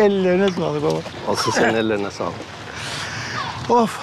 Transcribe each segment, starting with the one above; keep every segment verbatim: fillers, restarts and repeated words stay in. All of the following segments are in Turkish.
Ellerine sağlık baba. Asıl senin ellerine sağlık. Of.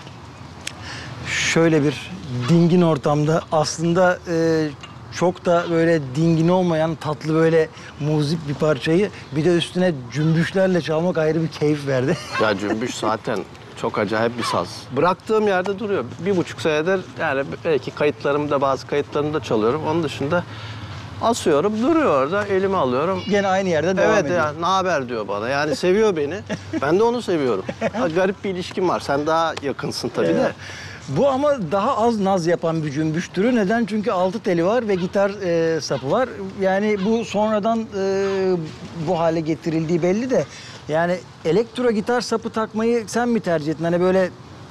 Şöyle bir dingin ortamda aslında e, çok da böyle dingin olmayan tatlı böyle muzip bir parçayı bir de üstüne cümbüşlerle çalmak ayrı bir keyif verdi. Ya cümbüş zaten çok acayip bir saz. Bıraktığım yerde duruyor. Bir buçuk senedir yani belki kayıtlarımda bazı kayıtlarımda çalıyorum. Onun dışında asıyorum, duruyor orada, elime alıyorum. Gene aynı yerde devam Evet ediyor. ya, ne haber diyor bana. Yani seviyor beni. Ben de onu seviyorum. Ha, garip bir ilişkim var. Sen daha yakınsın tabii de. Evet. Bu ama daha az naz yapan bir cümbüş türü. Neden? Çünkü altı teli var ve gitar e, sapı var. Yani bu sonradan e, bu hale getirildiği belli de. Yani elektro gitar sapı takmayı sen mi tercih ettin? Hani böyle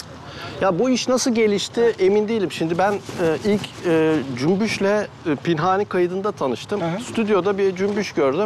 Ya bu iş nasıl gelişti emin değilim. Şimdi ben e, ilk e, cümbüşle e, Pinhani kaydında tanıştım. Hı hı. Stüdyoda bir cümbüş gördüm.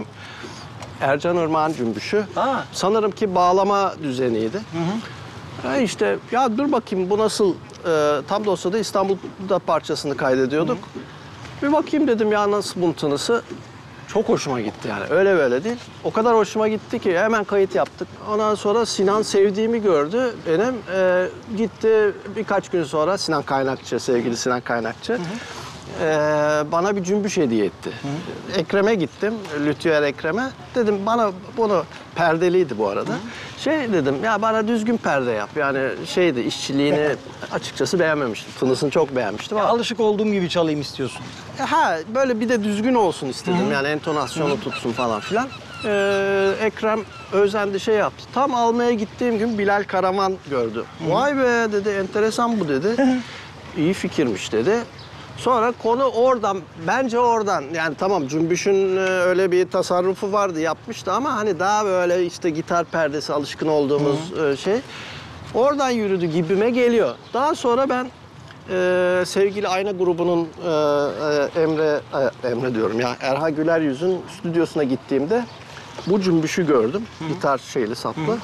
Ercan Irmak'ın cümbüşü. Aa. Sanırım ki bağlama düzeniydi. Hı hı. Ha işte ya dur bakayım bu nasıl, e, tam da olsa da İstanbul'da parçasını kaydediyorduk. Hı. Bir bakayım dedim ya nasıl bunun tınısı. Çok hoşuma gitti yani, öyle böyle değil. O kadar hoşuma gitti ki hemen kayıt yaptık. Ondan sonra Sinan sevdiğimi gördü benim. E, gitti birkaç gün sonra Sinan Kaynakçı, sevgili Sinan Kaynakçı. Hı hı. E, bana bir cümbüş hediye etti. Hı. Ekrem'e gittim, lütfüyer Ekrem'e. Dedim bana bunu, perdeliydi bu arada. Hı. Şey dedim ya bana düzgün perde yap. Yani şeydi, işçiliğini açıkçası beğenmemiştim. Tınısını çok beğenmiştim ama. alışık olduğum gibi çalayım istiyorsun. Ha böyle bir de düzgün olsun istedim. Hı. Yani entonasyonu Hı. tutsun falan filan. Ee, Ekrem özendi, şey yaptı. Tam almaya gittiğim gün Bilal Karaman gördü. Hı. Vay be dedi, enteresan bu dedi. Hı. İyi fikirmiş dedi. Sonra konu oradan, bence oradan. Yani tamam cümbüşün öyle bir tasarrufu vardı, yapmıştı ama hani daha böyle işte gitar perdesi alışkın olduğumuz Hı. şey. Oradan yürüdü gibime geliyor. Daha sonra ben Ee, sevgili Ayna grubunun e, e, Emre, e, Emre diyorum ya, Erha Güler Yüz'ün stüdyosuna gittiğimde bu cümbüşü gördüm. Hı. Gitar şeyli saplı. Hı.